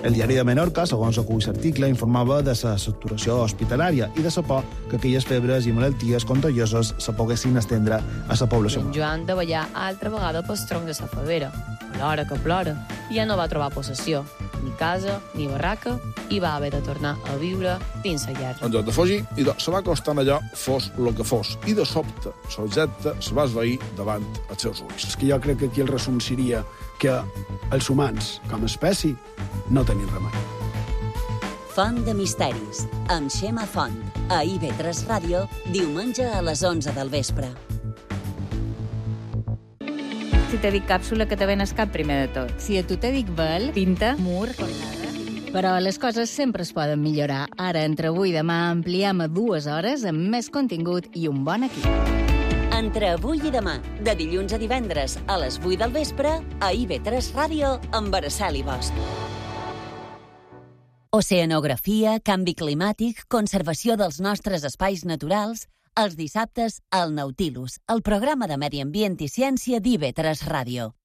El diari de Menorca, segons acull l'article, informava de la saturació hospitalària i de la por que aquelles febres i malalties contagioses se poguessin estendre a la població. En Joan de ballar altra vegada pel tronc de la favera. Plora que plora. I ja no va trobar possessió, ni casa, ni barraca, i va haver de tornar a viure dins la llar. En lloc de fugir, se va acostant allò, fos el que fos, i de sobte, l'objecte se va esvair davant els seus ulls. És que jo crec que aquí el resum seria que els humans, com a espècie, no tenim remei. Font de misteris, amb Xema Font, a IB3 Ràdio, diumenge a les 11 del vespre. Si te dic càpsula, que te ven al cap primer de tot. Si a tu te dic vel, pinta, mur, cornada... Però les coses sempre es poden millorar. Ara, entre avui i demà, ampliem a 2 hores amb més contingut i un bon equip. Entre avui i demà, de dilluns a divendres, a les 8 del vespre, a IB3 Ràdio, amb Araceli Bosch. Oceanografia, canvi climàtic, conservació dels nostres espais naturals, els dissabtes al Nautilus, el programa de Medi Ambient i Ciència d'IB3 Ràdio.